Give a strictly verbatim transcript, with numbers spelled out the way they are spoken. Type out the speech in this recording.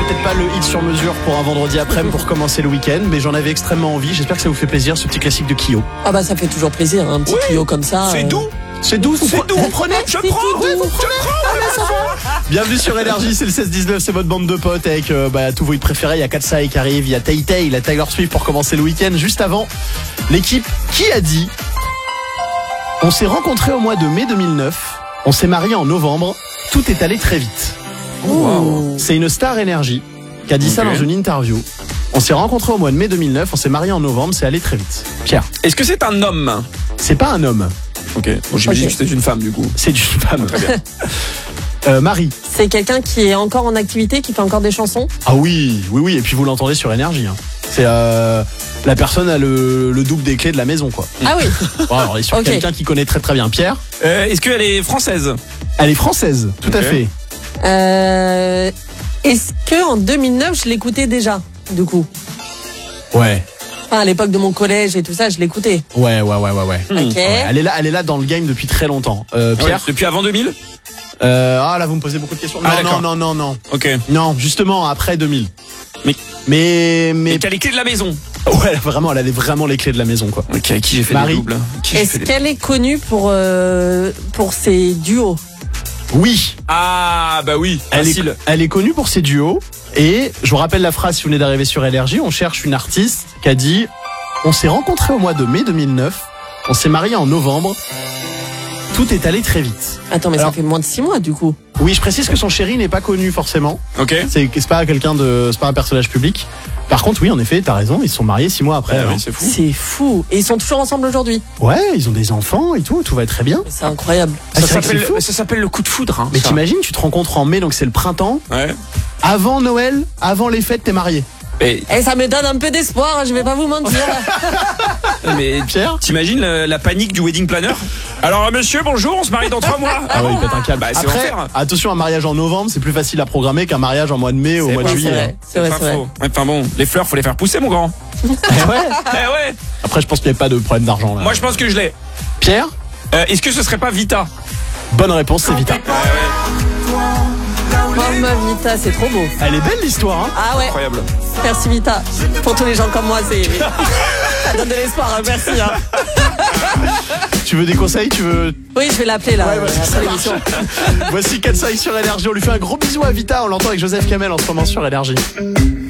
peut-être pas le hit sur mesure pour un vendredi après-midi pour commencer le week-end, mais j'en avais extrêmement envie. J'espère que ça vous fait plaisir, ce petit classique de Kyo. Ah bah ça fait toujours plaisir, un petit Oui, Kyo comme ça. C'est euh... doux. C'est doux, C'est vous, doux. vous prenez. Je prends, oui, vous prenez. Je prends. Bienvenue sur Énergie, c'est le seize dix-neuf, c'est votre bande de potes avec euh, bah, tous vos hits préférés. Il y a Katsai qui arrive, il y a Tay Tay, il y a Taylor Swift pour commencer le week-end. Juste avant, l'équipe qui a dit on s'est rencontrés au mois de mai deux mille neuf, on s'est mariés en novembre, tout est allé très vite. Wow. C'est une star Énergie qui a dit okay. ça dans une interview. On s'est rencontrés au mois de mai deux mille neuf, on s'est mariés en novembre, c'est allé très vite. Pierre. Est-ce que c'est un homme? C'est pas un homme. Ok, bon, j'imagine okay. que c'est une femme du coup. C'est une femme. Très bien. euh, Marie. C'est quelqu'un qui est encore en activité, qui fait encore des chansons? Ah oui, oui, oui, et puis vous l'entendez sur Énergie. Hein. C'est euh, la personne a le, le double des clés de la maison, quoi. Ah oui. Bon, alors, on est sur okay. quelqu'un qui connaît très très bien. Pierre. Euh, est-ce qu'elle est française? Elle est française, tout okay. à fait. Euh, est-ce que en deux mille neuf je l'écoutais déjà, du coup? Ouais. Enfin, à l'époque de mon collège et tout ça, je l'écoutais. Ouais, ouais, ouais, ouais, ouais. Ok. Ouais, elle est là, elle est là dans le game depuis très longtemps. Euh, Pierre. Ouais, depuis avant deux mille. Euh, ah là, vous me posez beaucoup de questions. Non, ah, non, non, non, non. Ok. Non, justement après deux mille. Mais, mais, mais. Et qui a les clés de la maison. Ouais, vraiment, elle avait vraiment les clés de la maison, quoi. Ok, avec qui j'ai fait Marie. des doubles. Est-ce qu'elle des... est connue pour euh, pour ses duos? Oui. Ah bah oui. Elle est, elle est connue pour ses duos. Et je vous rappelle la phrase si vous venez d'arriver sur Énergie, on cherche une artiste qui a dit on s'est rencontrés au mois de mai deux mille neuf, on s'est mariés en novembre, tout est allé très vite. Attends, mais Alors, ça fait moins de six mois du coup. Oui, je précise que son chéri n'est pas connu forcément. Ok. C'est, c'est pas quelqu'un de, c'est pas un personnage public. Par contre, oui, en effet, t'as raison, ils se sont mariés six mois après. Ah, hein. oui, c'est fou. C'est fou. Et ils sont toujours ensemble aujourd'hui. Ouais, ils ont des enfants et tout, tout va être très bien. C'est incroyable. Ah, ça, s'appelle, ça s'appelle le coup de foudre. Hein, mais ça. T'imagines, tu te rencontres en mai, donc c'est le printemps. Ouais. Avant Noël, avant les fêtes, t'es marié. Et eh, ça me donne un peu d'espoir, je vais pas vous mentir. Mais Pierre, t'imagines la, la panique du wedding planner? Alors monsieur, bonjour, on se marie dans trois mois. Ah oui, pète un câble. Bah, c'est Après, attention, un mariage en novembre, c'est plus facile à programmer qu'un mariage en mois de mai ou au mois de vrai, juillet. C'est vrai, c'est vrai, c'est c'est vrai. Faux. Enfin bon, les fleurs, faut les faire pousser, mon grand. Eh ouais. Eh ouais. Après, je pense qu'il n'y a pas de problème d'argent là. Moi, je pense que je l'ai. Pierre, euh, est-ce que ce serait pas Vita? Bonne réponse, c'est Vita. Ah ouais. Mamma Vita, c'est trop beau. Elle est belle l'histoire, hein. Ah ouais. Incroyable. Merci Vita. Pour tous les gens comme moi, c'est ça donne de l'espoir. Hein. Merci. Hein. Tu veux des conseils? Tu veux? Oui, je vais l'appeler là. Ouais, ouais, après l'émission. Voici Katsai sur Énergie. On lui fait un gros bisou à Vita. On l'entend avec Joseph Kamel en ce moment sur Énergie.